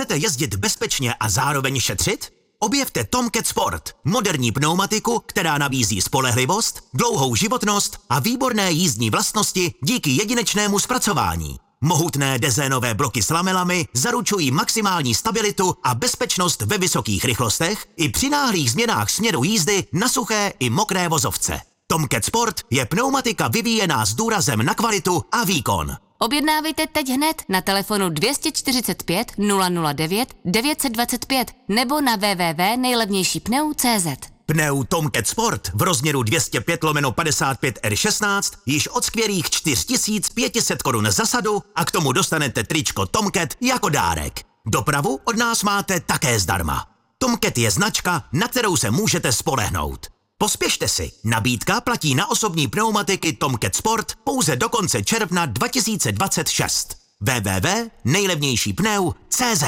Chcete jezdit bezpečně a zároveň šetřit? Objevte Tomcat Sport, moderní pneumatiku, která nabízí spolehlivost, dlouhou životnost a výborné jízdní vlastnosti díky jedinečnému zpracování. Mohutné dezénové bloky s lamelami zaručují maximální stabilitu a bezpečnost ve vysokých rychlostech i při náhlých změnách směru jízdy na suché i mokré vozovce. Tomcat Sport je pneumatika vyvíjená s důrazem na kvalitu a výkon. Objednávejte teď hned na telefonu 245 009 925 nebo na www.nejlevnějšípneu.cz. Pneu Tomcat Sport v rozměru 205/55 R16 již od skvělých 4500 korun za sadu a k tomu dostanete tričko Tomcat jako dárek. Dopravu od nás máte také zdarma. Tomcat je značka, na kterou se můžete spolehnout. Pospěšte si, nabídka platí na osobní pneumatiky Tomcat Sport pouze do konce června 2026. www.nejlevnějšípneu.cz.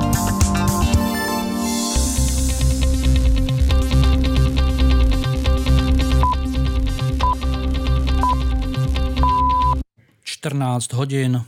hodin.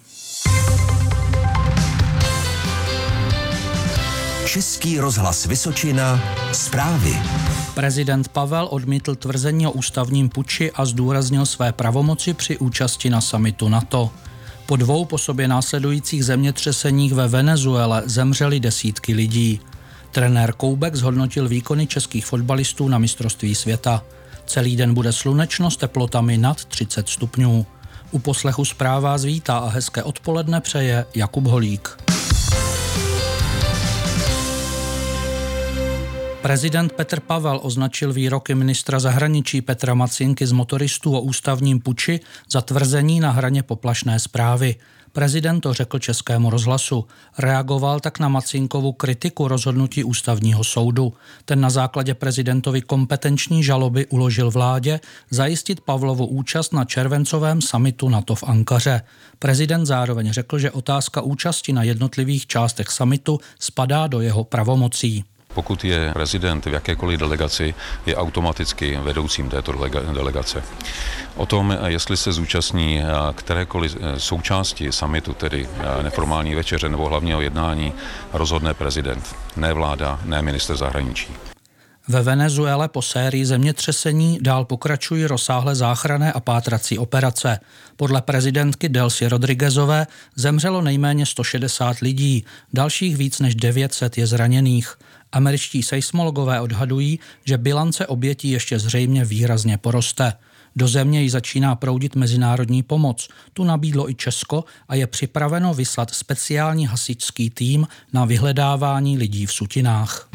Český rozhlas Vysočina, zprávy. Prezident Pavel odmítl tvrzení o ústavním puči a zdůraznil své pravomoci při účasti na summitu NATO. Po 2 po sobě následujících zemětřeseních ve Venezuele zemřely desítky lidí. Trenér Koubek zhodnotil výkony českých fotbalistů na mistrovství světa. Celý den bude slunečno s teplotami nad 30 stupňů. U poslechu zpráv vás vítá a hezké odpoledne přeje Jakub Holík. Prezident Petr Pavel označil výroky ministra zahraničí Petra Macynky z motoristů o ústavním puči za tvrzení na hraně poplašné zprávy. Prezident to řekl Českému rozhlasu. Reagoval tak na Macynkovu kritiku rozhodnutí ústavního soudu. Ten na základě prezidentovy kompetenční žaloby uložil vládě zajistit Pavlovu účast na červencovém summitu NATO v Ankaře. Prezident zároveň řekl, že otázka účasti na jednotlivých částech summitu spadá do jeho pravomocí. Pokud je prezident v jakékoliv delegaci, je automaticky vedoucím této delegace. O tom, jestli se zúčastní kterékoliv součásti summitu, tedy neformální večeře nebo hlavního jednání, rozhodne prezident, ne vláda, ne ministr zahraničí. Ve Venezuele po sérii zemětřesení dál pokračují rozsáhlé záchranné a pátrací operace. Podle prezidentky Delcy Rodriguezové zemřelo nejméně 160 lidí, dalších víc než 900 je zraněných. Američtí seismologové odhadují, že bilance obětí ještě zřejmě výrazně poroste. Do země ji začíná proudit mezinárodní pomoc. Tu nabídlo i Česko a je připraveno vyslat speciální hasičský tým na vyhledávání lidí v sutinách.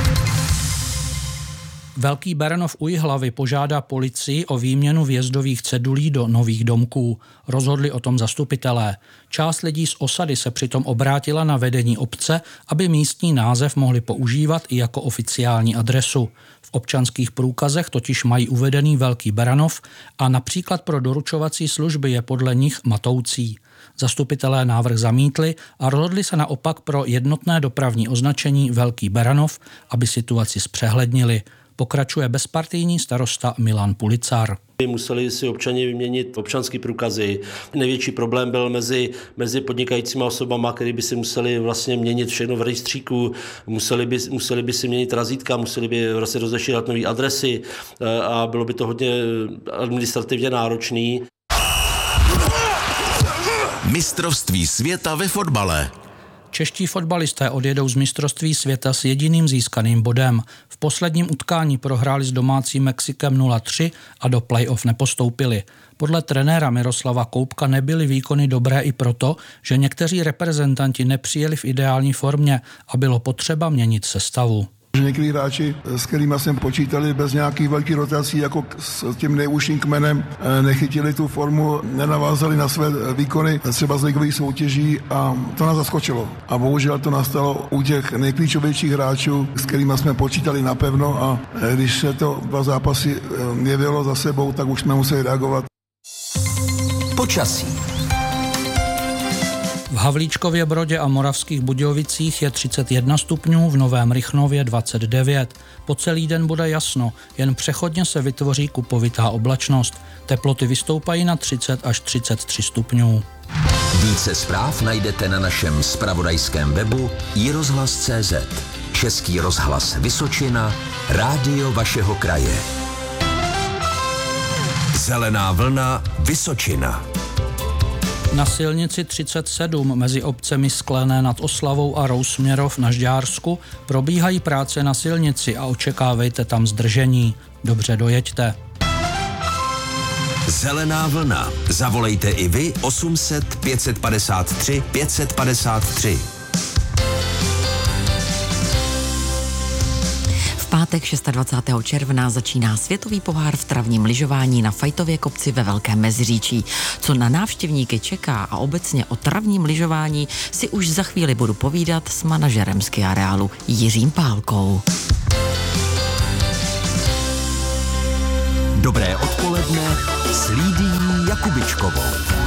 Velký Beranov u Jihlavy požádá policii o výměnu vjezdových cedulí do nových domků. Rozhodli o tom zastupitelé. Část lidí z osady se přitom obrátila na vedení obce, aby místní název mohli používat i jako oficiální adresu. V občanských průkazech totiž mají uvedený Velký Beranov a například pro doručovací služby je podle nich matoucí. Zastupitelé návrh zamítli a rozhodli se naopak pro jednotné dopravní označení Velký Beranov, aby situaci zpřehlednili. Pokračuje bezpartijní starosta Milan Pulicar. Museli si občani vyměnit občanský průkazy. Největší problém byl mezi podnikajícíma osobama, který by si museli vlastně měnit všechno v rejstříku, museli by si měnit razítka, museli by vlastně rozešírat nové adresy a bylo by to hodně administrativně náročný. Mistrovství světa ve fotbale. Čeští fotbalisté odjedou z mistrovství světa s jediným získaným bodem. V posledním utkání prohráli s domácím Mexikem 0-3 a do play-off nepostoupili. Podle trenéra Miroslava Koubka nebyly výkony dobré i proto, že někteří reprezentanti nepřijeli v ideální formě a bylo potřeba měnit sestavu. Někteří hráči, s kterými jsme počítali bez nějakých velkých rotací, jako s tím nejúžším kmenem, nechytili tu formu, nenavázali na své výkony třeba z ligových soutěží a to nás zaskočilo. A bohužel to nastalo u těch nejklíčovějších hráčů, s kterými jsme počítali napevno a když se to 2 zápasy jevilo za sebou, tak už jsme museli reagovat. Počasí. V Havlíčkově Brodě a Moravských Budějovicích je 31 stupňů, v Novém Rychnově 29. Po celý den bude jasno, jen přechodně se vytvoří kupovitá oblačnost. Teploty vystoupají na 30 až 33 stupňů. Více zpráv najdete na našem zpravodajském webu iRozhlas.cz. Český rozhlas Vysočina, rádio vašeho kraje. Zelená vlna Vysočina. Na silnici 37 mezi obcemi Sklené nad Oslavou a Rousměrov na Žďársku probíhají práce na silnici a očekávejte tam zdržení. Dobře dojeďte. Zelená vlna. Zavolejte i vy 800 553 553. V pátek 26. června začíná světový pohár v travním lyžování na Fajtově kopci ve Velkém Meziříčí. Co na návštěvníky čeká a obecně o travním lyžování si už za chvíli budu povídat s manažerem skiareálu Jiřím Pálkou. Dobré odpoledne s Lídií Jakubičkovou.